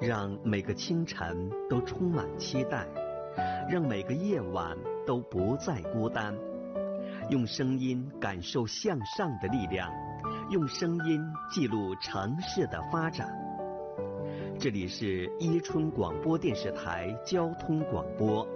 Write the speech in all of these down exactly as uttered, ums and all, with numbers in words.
让每个清晨都充满期待，让每个夜晚都不再孤单。用声音感受向上的力量，用声音记录城市的发展。这里是伊春广播电视台交通广播。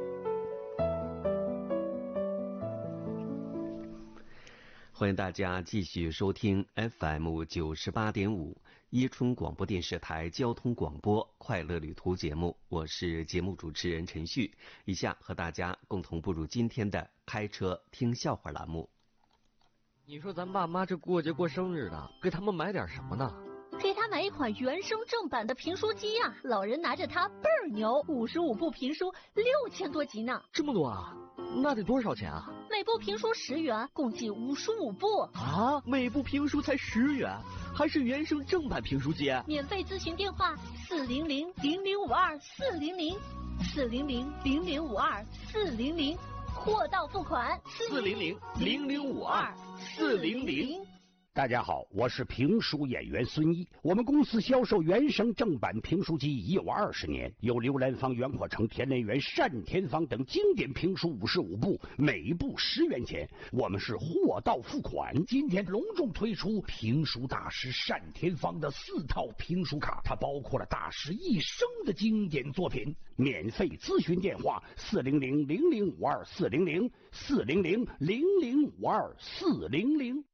欢迎大家继续收听 F M 九十八点五伊春广播电视台交通广播快乐旅途节目，我是节目主持人陈旭。以下和大家共同步入今天的开车听笑话栏目。 你说咱爸妈这过节过生日的，给他们买点什么呢？ 给他买一款原声正版的评书机呀、啊，老人拿着它倍儿牛，五十五部评书，六千多集呢。 这么多啊？那得多少钱啊？ 每部评书十元，共计五十五部啊！每部评书才十元，还是原声正版评书机？ 免费咨询电话：四零零零零五二四零零，四零零零零五二四零零，货到付款。 四零零零零五二四零零。 大家好，我是评书演员孙一。我们公司销售原声正版评书机已有二十年，有刘兰芳、袁阔成、田连元、单田芳等经典评书五十五部，每部十元钱。我们是货到付款。今天隆重推出评书大师单田芳的四套评书卡，它包括了大师一生的经典作品。免费咨询电话：四零零零零五二四零零，四零零零零五二四零零。